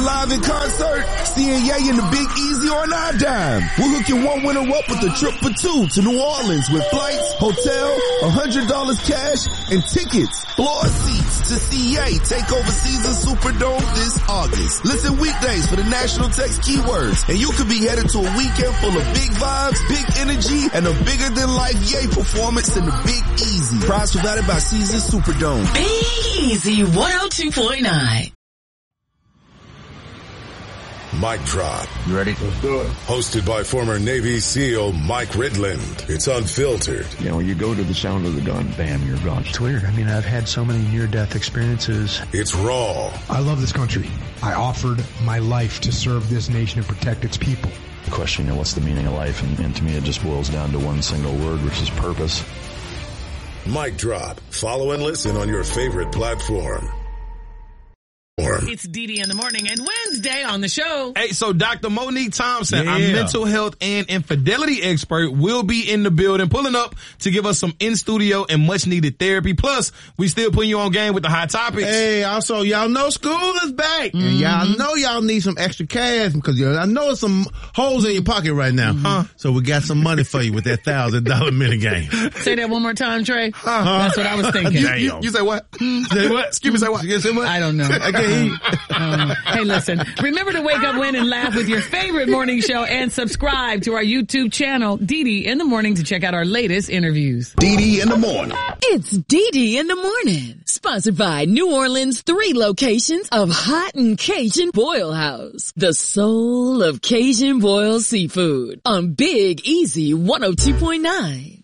live in concert, seeing Ye and the Big Easy on our dime. We're hooking one winner up with a trip for two to New Orleans with flights, hotel, $100 cash, and tickets. Floor seats to see Ye take over Caesars Superdome this August. Listen weekdays for the national text keywords, and you could be headed to a weekend full of big vibes, big energy, and a bigger than life Ye performance in the Big Easy. Prize provided by Caesars Superdome. Big Easy 102.9. Mic Drop. You ready? Let's do it. Hosted by former Navy SEAL Mike Ridland. It's unfiltered. You know, you go to the sound of the gun, bam, you're gone. It's weird. I mean, I've had so many near-death experiences. It's raw. I love this country. I offered my life to serve this nation and protect its people. The question, you know, what's the meaning of life? And to me, it just boils down to one single word, which is purpose. Mic Drop. Follow and listen on your favorite platform. It's Dee in the morning and Wednesday on the show. Hey, so Dr. Monique Thompson, our mental health and infidelity expert, will be in the building, pulling up to give us some in-studio and much-needed therapy. Plus, we still putting you on game with the hot topics. Hey, also, y'all know school is back. And y'all know y'all need some extra cash because I know there's some holes in your pocket right now. So we got some money for you with that $1,000 minigame. Say that one more time, Trey. That's what I was thinking. You say what? Say what? Excuse me, say what? You say what? I don't know. Hey, listen, remember to wake up, win, and laugh with your favorite morning show and subscribe to our YouTube channel, Dee in the Morning, to check out our latest interviews. Dee in the morning. It's Dee in the Morning, sponsored by New Orleans' 3 locations of Hot and Cajun Boil House, the soul of Cajun boiled seafood on Big Easy 102.9.